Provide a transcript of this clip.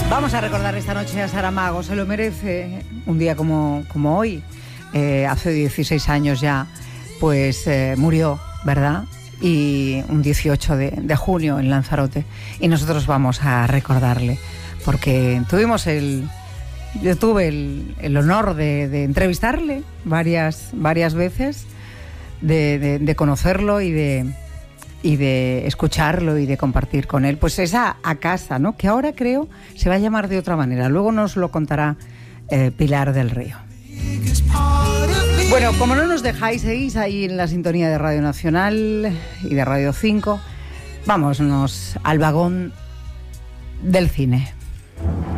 Vamos a recordar esta noche a Saramago, se lo merece. Un día como hoy, hace 16 años ya, pues murió, ¿verdad? Y un 18 de junio en Lanzarote. Y nosotros vamos a recordarle, porque yo tuve el honor de entrevistarle varias veces, de conocerlo y de escucharlo y de compartir con él, pues esa A Casa, ¿no? Que ahora creo se va a llamar de otra manera. Luego nos lo contará Pilar del Río. Bueno, como no nos dejáis, seguís ahí en la sintonía de Radio Nacional y de Radio 5, vámonos al vagón del cine.